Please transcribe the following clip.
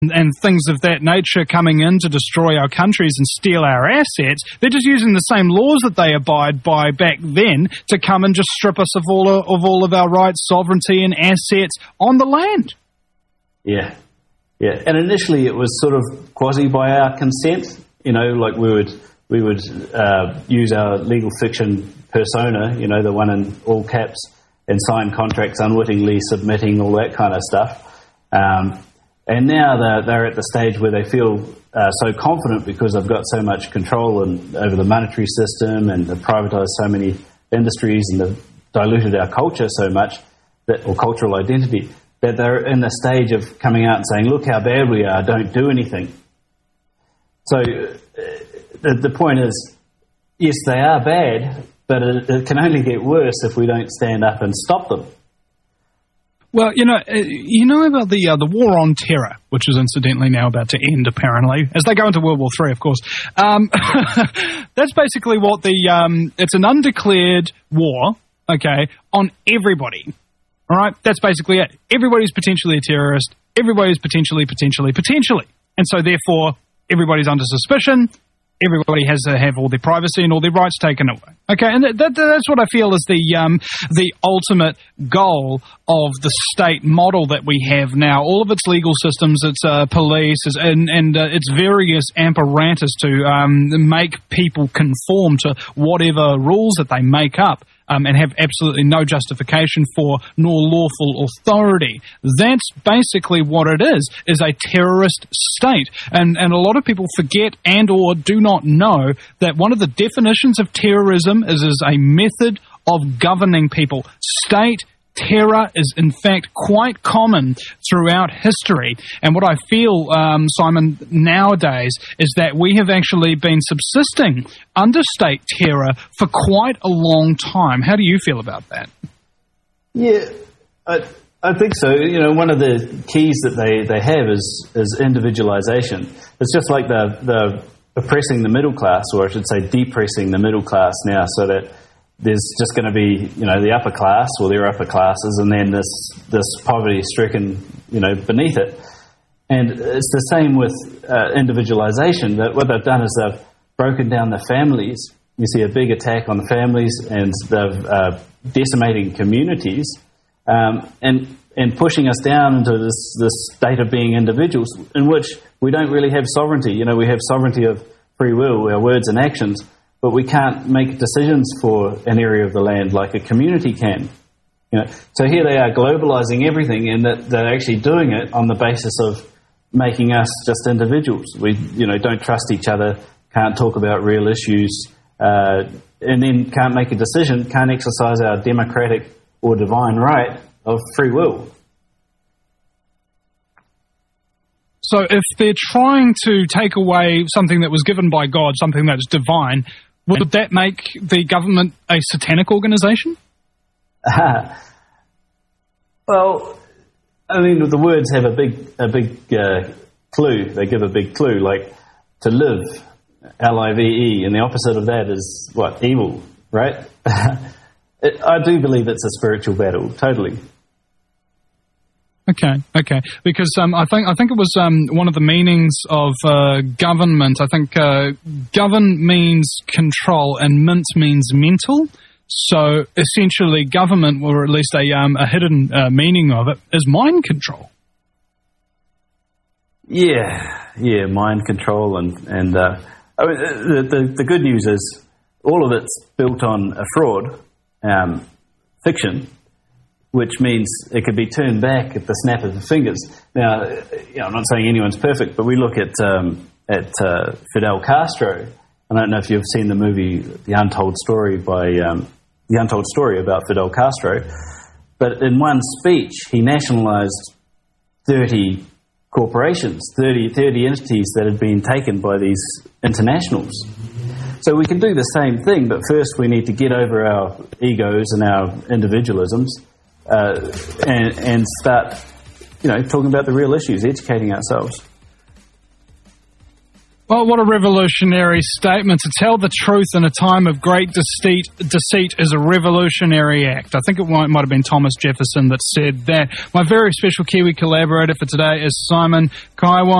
and things of that nature coming in to destroy our countries and steal our assets, they're just using the same laws that they abide by back then to come and just strip us of all of our rights, sovereignty, and assets on the land. Yeah. And initially it was sort of quasi by our consent, like we would use our legal fiction persona, the one in all caps, and sign contracts unwittingly, submitting, all that kind of stuff. And now they're at the stage where they feel so confident because they've got so much control over the monetary system, and they've privatised so many industries, and they've diluted our culture so much, or cultural identity, that they're in the stage of coming out and saying, look how bad we are, don't do anything. So the point is, yes, they are bad, but it can only get worse if we don't stand up and stop them. Well, about the war on terror, which is incidentally now about to end, apparently, as they go into World War III, of course. That's basically what it's an undeclared war, okay, on everybody. All right? That's basically it. Everybody's potentially a terrorist. Everybody's potentially. And so, therefore, everybody's under suspicion. Everybody has to have all their privacy and all their rights taken away. Okay, and that's what I feel is the ultimate goal of the state model that we have now. All of its legal systems, its police, and its various apparatus to make people conform to whatever rules that they make up. And have absolutely no justification for nor lawful authority. That's basically what it is a terrorist state. And a lot of people forget and or do not know that one of the definitions of terrorism is a method of governing people. State terror is, in fact, quite common throughout history. And what I feel, Simon, nowadays is that we have actually been subsisting under state terror for quite a long time. How do you feel about that? Yeah, I think so. One of the keys that they have is individualization. It's just like the oppressing the middle class, or I should say depressing the middle class now, so that there's just going to be, the upper class or their upper classes, and then this poverty-stricken, beneath it. And it's the same with individualization. That what they've done is they've broken down the families. You see a big attack on the families, and they've decimating communities, and pushing us down into this state of being individuals, in which we don't really have sovereignty. We have sovereignty of free will, our words and actions, but we can't make decisions for an area of the land like a community can. So here they are globalizing everything, and that they're actually doing it on the basis of making us just individuals. We, don't trust each other, can't talk about real issues, and then can't make a decision, can't exercise our democratic or divine right of free will. So if they're trying to take away something that was given by God, something that's divine, would that make the government a satanic organization? Well, I mean, the words have a big clue. They give a big clue, like to live, L-I-V-E, and the opposite of that is what? Evil, right? I do believe it's a spiritual battle, totally. Okay. Because I think it was one of the meanings of government. I think govern means control and mint means mental. So essentially, government, or at least a hidden meaning of it, is mind control. Yeah, mind control, and I mean, the good news is all of it's built on a fraud, fiction, which means it could be turned back at the snap of the fingers. Now, I'm not saying anyone's perfect, but we look at Fidel Castro. I don't know if you've seen the movie The Untold Story about Fidel Castro, but in one speech he nationalized 30 corporations, 30 entities that had been taken by these internationals. So we can do the same thing, but first we need to get over our egos and our individualisms, and start, talking about the real issues, educating ourselves. Well, what a revolutionary statement. To tell the truth in a time of great deceit is a revolutionary act. I think it might have been Thomas Jefferson that said that. My very special Kiwi collaborator for today is Simon Kaiwan.